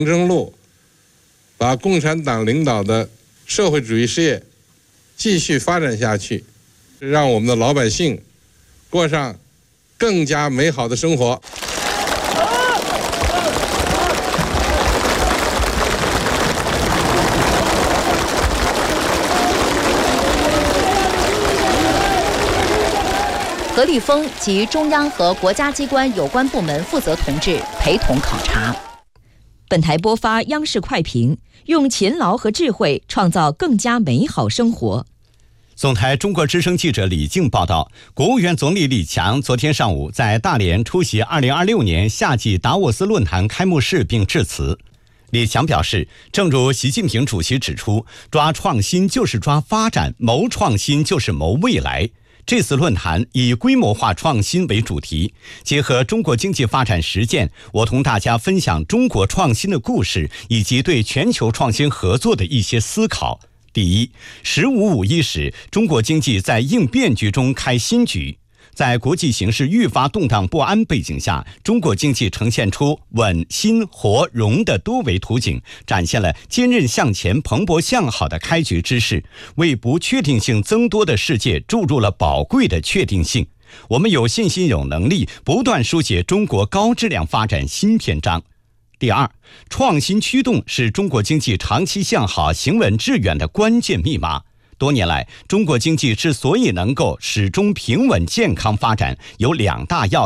征路，把共产党领导的社会主义事业继续发展下去，让我们的老百姓过上更加美好的生活。 何立峰及中央和国家机关有关部门负责同志陪同考察。 本台播发央视快评，用勤劳和智慧创造更加美好生活。 总台中国之声记者李静报道，国务院总理李强昨天上午在大连出席2026年夏季达沃斯论坛开幕式并致辞。李强表示，正如习近平主席指出，抓创新就是抓发展，谋创新就是谋未来。这次论坛以规模化创新为主题，结合中国经济发展实践，我同大家分享中国创新的故事，以及对全球创新合作的一些思考。第一，1551时，中国经济在应变局中开新局。在国际形势愈发动荡不安背景下，中国经济呈现出稳、新、活、融的多维图景，展现了坚韧向前、蓬勃向好的开局之势，为不确定性增多的世界注入了宝贵的确定性。我们有信心、有能力不断书写中国高质量发展新篇章。第二，创新驱动是中国经济长期向好、行稳致远的关键密码。多年来，中国经济之所以能够始终平稳健康发展，有两大要